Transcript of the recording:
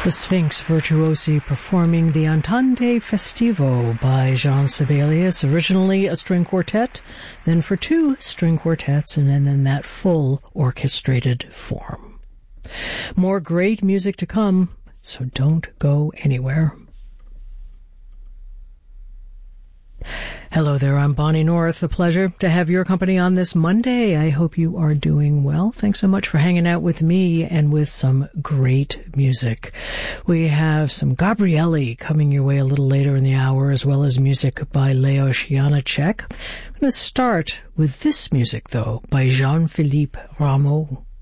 The Sphinx Virtuosi performing the Andante Festivo by Jean Sibelius, originally a string quartet, then for two string quartets, and then that full orchestrated form. More great music to come, so don't go anywhere. Hello there, I'm Bonnie North. A pleasure to have your company on this Monday. I hope you are doing well. Thanks so much for hanging out with me and with some great music. We have some Gabrielli coming your way a little later in the hour, as well as music by Leos Janáček. I'm going to start with this music, though, by Jean-Philippe Rameau.